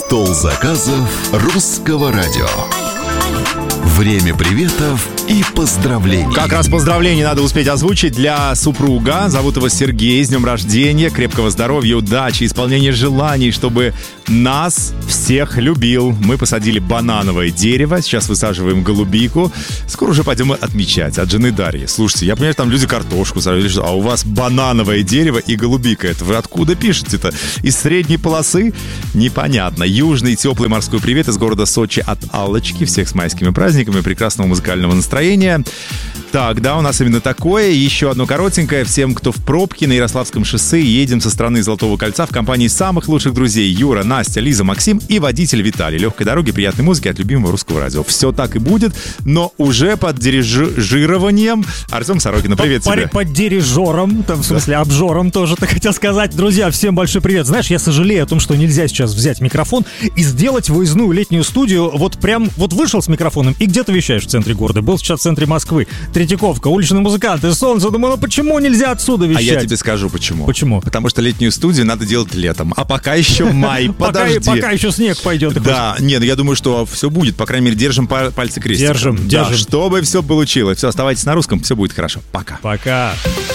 Стол заказов русского радио. Время приветов и поздравлений. Как раз поздравления надо успеть озвучить для супруга. Зовут его Сергей. С днем рождения, крепкого здоровья, удачи, исполнения желаний, чтобы нас всех любил. Мы посадили банановое дерево, сейчас высаживаем голубику. Скоро уже пойдем отмечать. От жены Дарьи. Слушайте, я понимаю, там люди картошку сажали, а у вас банановое дерево и голубика. Это вы откуда пишете-то? Из средней полосы? Непонятно. Южный теплый морской привет из города Сочи от Аллочки. Всех с майскими праздниками, прекрасного музыкального настроения. Так, да, у нас именно такое. Еще одно коротенькое. Всем, кто в пробке на Ярославском шоссе, едем со стороны Золотого кольца в компании самых лучших друзей: Юра, Настя, Лиза, Максим и водитель Виталий. Легкой дороги, приятной музыки от любимого русского радио. Все так и будет, но уже под дирижированием Артем Сорокина. Привет тебе. Под дирижером, там, в смысле, обжором тоже, так хотел сказать. Друзья, всем большой привет. Знаешь, я сожалею о том, что нельзя сейчас взять микрофон и сделать выездную летнюю студию. Вот прям, вот вышел с микрофоном и где ты вещаешь в центре города? Был сейчас в центре Москвы. Третьяковка, уличные музыканты, солнце. Думаю, ну почему нельзя отсюда вещать? А я тебе скажу, почему. Почему? Потому что летнюю студию надо делать летом. А пока еще май, подожди. Пока еще снег пойдет. Да, нет, я думаю, что все будет. По крайней мере, держим пальцы крестиком. Держим. Да, чтобы все получилось. Все, оставайтесь на русском, все будет хорошо. Пока. Пока.